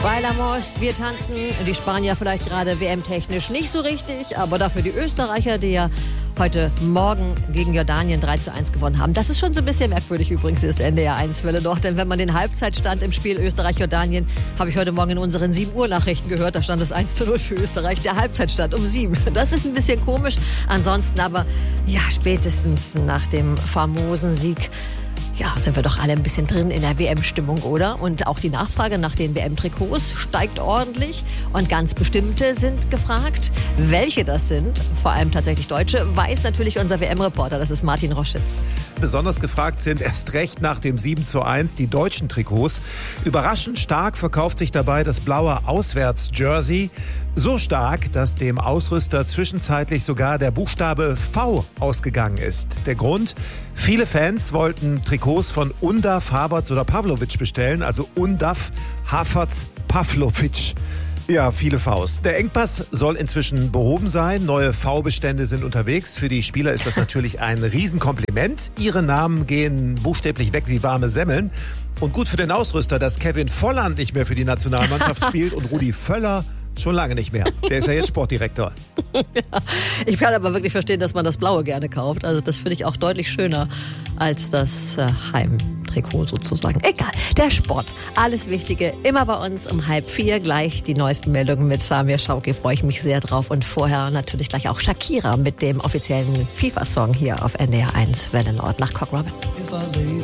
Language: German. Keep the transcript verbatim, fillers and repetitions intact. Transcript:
Weilermost, wir tanzen, die Spanier vielleicht gerade W M-technisch nicht so richtig, aber dafür die Österreicher, die ja heute Morgen gegen Jordanien drei zu eins gewonnen haben. Das ist schon so ein bisschen merkwürdig übrigens, ist N D R eins Welle doch, denn wenn man den Halbzeitstand im Spiel Österreich-Jordanien, habe ich heute Morgen in unseren sieben Uhr Nachrichten gehört, da stand es eins zu null für Österreich, der Halbzeitstand um sieben. Das ist ein bisschen komisch, ansonsten aber, ja, spätestens nach dem famosen Sieg, ja, sind wir doch alle ein bisschen drin in der W M-Stimmung, oder? Und auch die Nachfrage nach den W M-Trikots steigt ordentlich und ganz bestimmte sind gefragt. Welche das sind, vor allem tatsächlich Deutsche, weiß natürlich unser W M-Reporter, das ist Martin Roschitz. Besonders gefragt sind erst recht nach dem sieben zu eins die deutschen Trikots. Überraschend stark verkauft sich dabei das blaue Auswärts-Jersey. So stark, dass dem Ausrüster zwischenzeitlich sogar der Buchstabe V ausgegangen ist. Der Grund? Viele Fans wollten Trikots von Undav, Havertz oder Pavlovic bestellen, also Undav, Havertz, Pavlovic. Ja, viele Vs. Der Engpass soll inzwischen behoben sein. Neue V-Bestände sind unterwegs. Für die Spieler ist das natürlich ein Riesenkompliment. Ihre Namen gehen buchstäblich weg wie warme Semmeln. Und gut für den Ausrüster, dass Kevin Volland nicht mehr für die Nationalmannschaft spielt und Rudi Völler schon lange nicht mehr. Der ist ja jetzt Sportdirektor. Ja, ich kann aber wirklich verstehen, dass man das Blaue gerne kauft. Also das finde ich auch deutlich schöner als das äh, Heimtrikot sozusagen. Egal, der Sport. Alles Wichtige immer bei uns um halb vier. Gleich die neuesten Meldungen mit Samir Schauki. Freue ich mich sehr drauf. Und vorher natürlich gleich auch Shakira mit dem offiziellen FIFA-Song hier auf N D R eins Welle Nord nach Cock Robin.